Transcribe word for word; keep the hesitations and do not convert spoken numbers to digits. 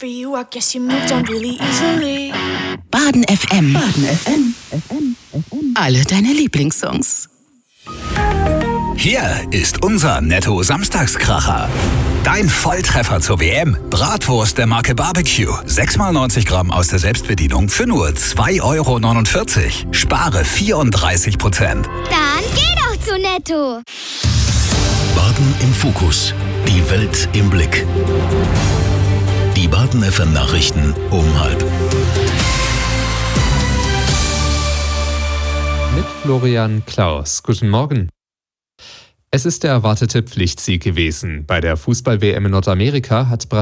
for you, I guess you moved on really easily. Baden F M. Baden F M. Alle deine Lieblingssongs. Hier ist unser Netto-Samstagskracher. Dein Volltreffer zur W M. Bratwurst der Marke Barbecue. sechs mal neunzig Gramm aus der Selbstbedienung für nur zwei Euro neunundvierzig. Spare vierunddreißig Prozent. Dann geh doch zu Netto. Baden im Fokus. Die Welt im Blick. Die Baden F M Nachrichten um halb. Mit Florian Klaus. Guten Morgen. Es ist der erwartete Pflichtsieg gewesen. Bei der Fußball-W M in Nordamerika hat Brasilien